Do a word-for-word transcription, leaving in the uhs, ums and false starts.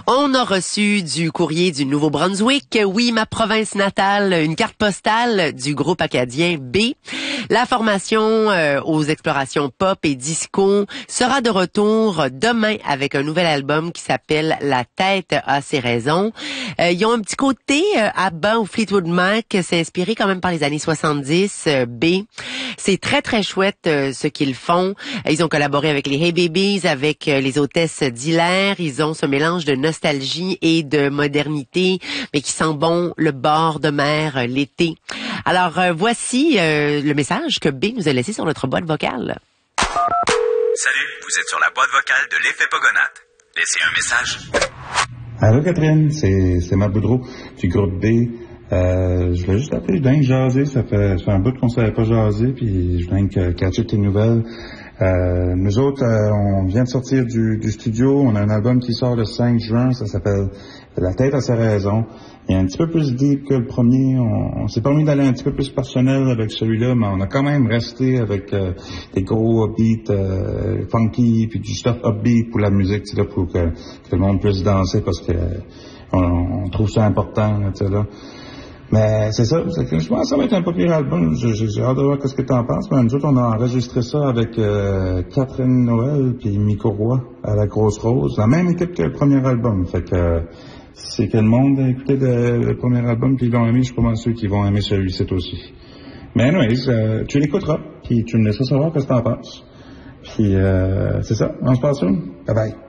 On a reçu du courrier du Nouveau-Brunswick, oui, ma province natale, une carte postale du groupe acadien B. La formation euh, aux explorations pop et disco sera de retour demain avec un nouvel album qui s'appelle La tête a ses raisons. Euh, ils ont un petit côté euh, ABBA ou Fleetwood Mac, c'est inspiré quand même par les années soixante-dix, euh, B. C'est très très chouette euh, ce qu'ils font. Ils ont collaboré avec les Hey Babies, avec euh, les hôtesses d'Hilaire. Ils ont ce mélange de nostalgie et de modernité, mais qui sent bon le bord de mer euh, l'été. Alors euh, voici euh, le message que B nous a laissé sur notre boîte vocale. Salut, vous êtes sur la boîte vocale de l'effet Pogonat. Laissez un message. Allô Catherine, c'est, c'est Matt Boudreau du groupe B. Euh, je voulais juste appeler, je viens de jaser, ça fait, ça fait un bout qu'on ne savait pas jaser, puis je viens de catcher tes nouvelles. Euh, nous autres, euh, on vient de sortir du, du studio, on a un album qui sort le cinq juin, ça s'appelle La tête a ses raisons. Il est un petit peu plus deep que le premier, on, on s'est permis d'aller un petit peu plus personnel avec celui-là, mais on a quand même resté avec euh, des gros beats euh, funky, puis du stuff upbeat pour la musique, tu sais, là, pour que, que le monde puisse danser, parce que euh, on, on trouve ça important, tu sais, là. Mais c'est ça, c'est que je pense que ça va être un populaire album. J'ai, j'ai hâte de voir ce que tu en penses. Mais nous autres, on a enregistré ça avec euh, Catherine Noël puis Miko Roy à la Grosse Rose, la même équipe que le premier album. Fait que euh, c'est que le monde a écouté le, le premier album puis ils l'ont aimé, je suis pas mal sûr qu'ils vont aimer celui-ci aussi. Mais anyways, euh, tu l'écouteras puis tu me laisseras savoir ce que tu en penses. Puis euh, c'est ça, on se passe soon. Bye bye.